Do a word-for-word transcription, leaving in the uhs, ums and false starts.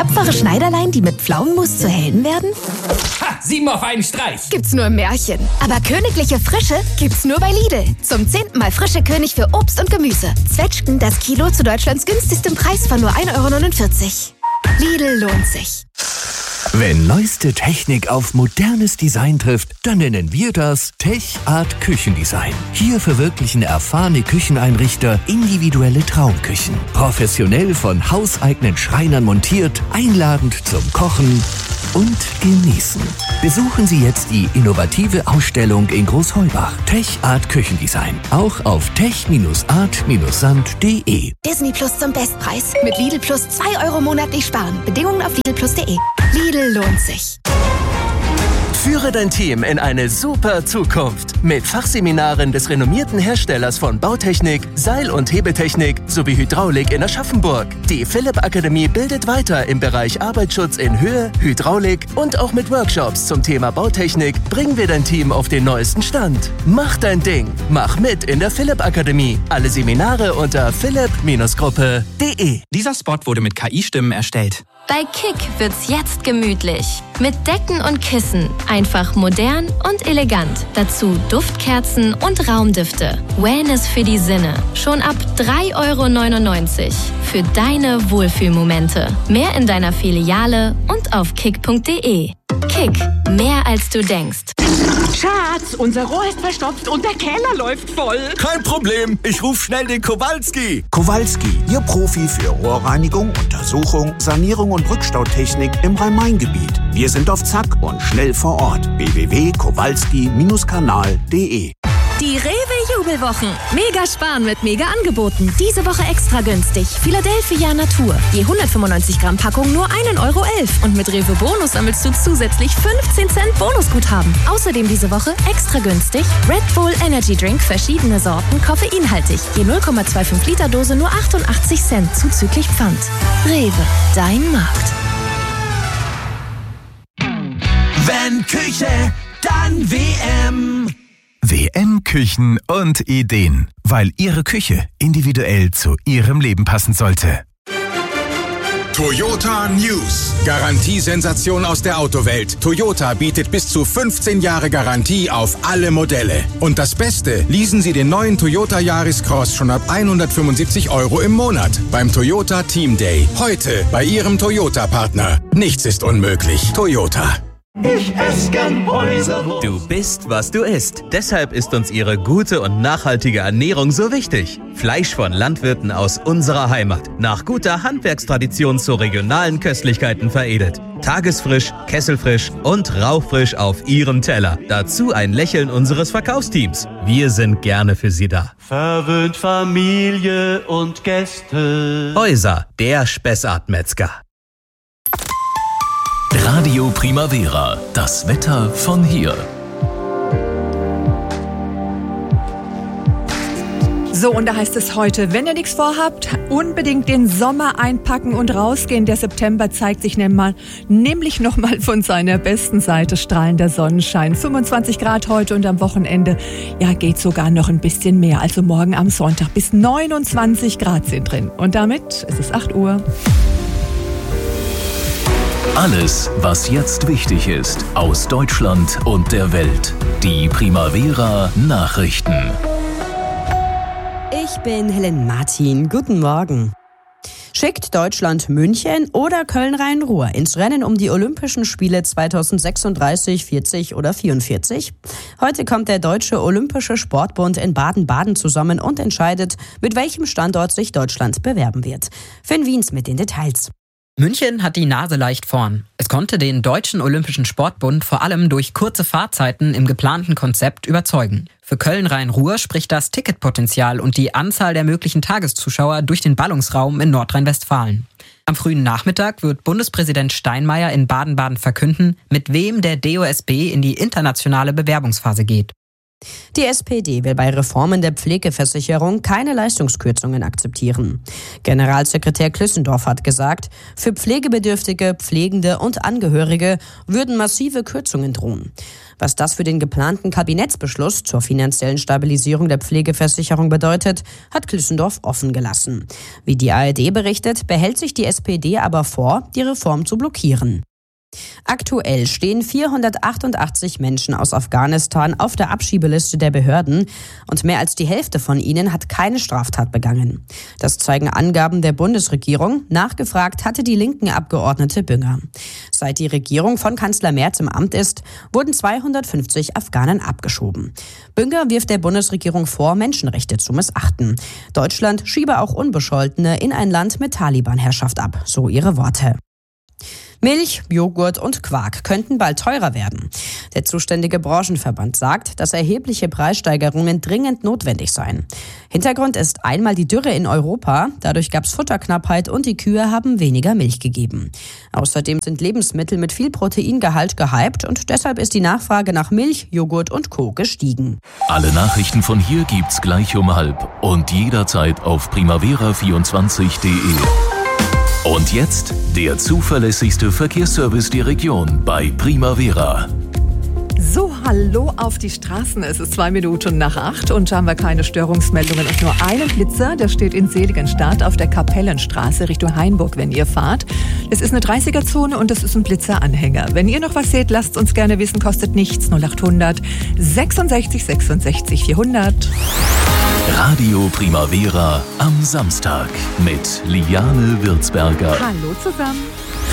Tapfere Schneiderlein, die mit Pflaumenmus zu Helden werden? Ha! Sieben auf einen Streich! Gibt's nur im Märchen. Aber königliche Frische gibt's nur bei Lidl. Zum zehnten Mal frische König für Obst und Gemüse. Zwetschgen das Kilo zu Deutschlands günstigstem Preis von nur ein Euro neunundvierzig. Lidl lohnt sich. Wenn neueste Technik auf modernes Design trifft, dann nennen wir das Tech Art Küchendesign. Hier verwirklichen erfahrene Kücheneinrichter individuelle Traumküchen. Professionell von hauseigenen Schreinern montiert, einladend zum Kochen und Genießen. Besuchen Sie jetzt die innovative Ausstellung in Großheubach. Tech Art Küchendesign. Auch auf tech art sand punkt de. Disney Plus zum Bestpreis. Mit Lidl Plus zwei Euro monatlich sparen. Bedingungen auf lidl plus punkt de. Lidl lohnt sich. Führe dein Team in eine super Zukunft mit Fachseminaren des renommierten Herstellers von Bautechnik, Seil- und Hebetechnik sowie Hydraulik in Aschaffenburg. Die Philipp Akademie bildet weiter im Bereich Arbeitsschutz in Höhe, Hydraulik und auch mit Workshops zum Thema Bautechnik bringen wir dein Team auf den neuesten Stand. Mach dein Ding. Mach mit in der Philipp Akademie. Alle Seminare unter philipp Gruppe punkt de. Dieser Spot wurde mit K I-Stimmen erstellt. Bei Kick wird's jetzt gemütlich. Mit Decken und Kissen. Einfach modern und elegant. Dazu Duftkerzen und Raumdüfte. Wellness für die Sinne. Schon ab drei Euro neunundneunzig. Für deine Wohlfühlmomente. Mehr in deiner Filiale und auf kick punkt de. Kick. Mehr als du denkst. Schatz, unser Rohr ist verstopft und der Keller läuft voll. Kein Problem, ich rufe schnell den Kowalski. Kowalski, Ihr Profi für Rohrreinigung, Untersuchung, Sanierung und Rückstautechnik im Rhein-Main-Gebiet. Wir sind auf Zack und schnell vor Ort. w w w punkt kowalski kanal punkt de. Die Rewe-Jubelwochen. Mega sparen mit Mega-Angeboten. Diese Woche extra günstig. Philadelphia Natur. Je hundertfünfundneunzig Gramm Packung nur ein Euro elf. Und mit Rewe Bonus sammelst du zusätzlich fünfzehn Cent Bonusguthaben. Außerdem diese Woche extra günstig Red Bull Energy Drink, verschiedene Sorten, koffeinhaltig. Je null Komma fünfundzwanzig Liter Dose nur achtundachtzig Cent zuzüglich Pfand. Rewe, dein Markt. Wenn Küche, dann W M. W M Küchen und Ideen, weil Ihre Küche individuell zu Ihrem Leben passen sollte. Toyota News. Garantiesensation aus der Autowelt. Toyota bietet bis zu fünfzehn Jahre Garantie auf alle Modelle. Und das Beste, leasen Sie den neuen Toyota Yaris Cross schon ab hundertfünfundsiebzig Euro im Monat beim Toyota Team Day. Heute bei Ihrem Toyota-Partner. Nichts ist unmöglich. Toyota. Ich esse gern Häuserwurst. Du bist, was du isst. Deshalb ist uns ihre gute und nachhaltige Ernährung so wichtig. Fleisch von Landwirten aus unserer Heimat. Nach guter Handwerkstradition zu regionalen Köstlichkeiten veredelt. Tagesfrisch, kesselfrisch und rauchfrisch auf Ihrem Teller. Dazu ein Lächeln unseres Verkaufsteams. Wir sind gerne für Sie da. Verwöhnt Familie und Gäste. Häuser, der Spessart-Metzger. Radio Primavera, das Wetter von hier. So, und da heißt es heute, wenn ihr nichts vorhabt, unbedingt den Sommer einpacken und rausgehen. Der September zeigt sich nämlich nochmal von seiner besten Seite. Strahlender Sonnenschein. fünfundzwanzig Grad heute und am Wochenende, ja, geht sogar noch ein bisschen mehr. Also morgen am Sonntag bis neunundzwanzig Grad sind drin. Und damit ist es acht Uhr. Alles, was jetzt wichtig ist, aus Deutschland und der Welt. Die Primavera Nachrichten. Ich bin Helen Martin. Guten Morgen. Schickt Deutschland München oder Köln-Rhein-Ruhr ins Rennen um die Olympischen Spiele zweitausendsechsunddreißig, vierzig oder vierundvierzig? Heute kommt der Deutsche Olympische Sportbund in Baden-Baden zusammen und entscheidet, mit welchem Standort sich Deutschland bewerben wird. Finn Wiens mit den Details. München hat die Nase leicht vorn. Es konnte den Deutschen Olympischen Sportbund vor allem durch kurze Fahrzeiten im geplanten Konzept überzeugen. Für Köln-Rhein-Ruhr spricht das Ticketpotenzial und die Anzahl der möglichen Tageszuschauer durch den Ballungsraum in Nordrhein-Westfalen. Am frühen Nachmittag wird Bundespräsident Steinmeier in Baden-Baden verkünden, mit wem der D O S B in die internationale Bewerbungsphase geht. Die S P D will bei Reformen der Pflegeversicherung keine Leistungskürzungen akzeptieren. Generalsekretär Klüssendorf hat gesagt, für Pflegebedürftige, Pflegende und Angehörige würden massive Kürzungen drohen. Was das für den geplanten Kabinettsbeschluss zur finanziellen Stabilisierung der Pflegeversicherung bedeutet, hat Klüssendorf offen gelassen. Wie die A R D berichtet, behält sich die S P D aber vor, die Reform zu blockieren. Aktuell stehen vierhundertachtundachtzig Menschen aus Afghanistan auf der Abschiebeliste der Behörden und mehr als die Hälfte von ihnen hat keine Straftat begangen. Das zeigen Angaben der Bundesregierung. Nachgefragt hatte die linken Abgeordnete Bünger. Seit die Regierung von Kanzler Merz im Amt ist, wurden zweihundertfünfzig Afghanen abgeschoben. Bünger wirft der Bundesregierung vor, Menschenrechte zu missachten. Deutschland schiebe auch Unbescholtene in ein Land mit Taliban-Herrschaft ab, so ihre Worte. Milch, Joghurt und Quark könnten bald teurer werden. Der zuständige Branchenverband sagt, dass erhebliche Preissteigerungen dringend notwendig seien. Hintergrund ist einmal die Dürre in Europa, dadurch gab es Futterknappheit und die Kühe haben weniger Milch gegeben. Außerdem sind Lebensmittel mit viel Proteingehalt gehypt und deshalb ist die Nachfrage nach Milch, Joghurt und Co. gestiegen. Alle Nachrichten von hier gibt's gleich um halb und jederzeit auf primavera vierundzwanzig punkt de. Und jetzt der zuverlässigste Verkehrsservice der Region bei Primavera. So, hallo auf die Straßen. Es ist zwei Minuten nach acht und schon haben wir keine Störungsmeldungen und nur einen Blitzer. Der steht in Seligenstadt auf der Kapellenstraße Richtung Hainburg, wenn ihr fahrt. Es ist eine dreißiger-Zone und es ist ein Blitzeranhänger. Wenn ihr noch was seht, lasst uns gerne wissen, kostet nichts. null achthundert sechsundsechzig sechsundsechzig vierhundert. Radio Primavera am Samstag mit Liane Würzberger. Hallo zusammen.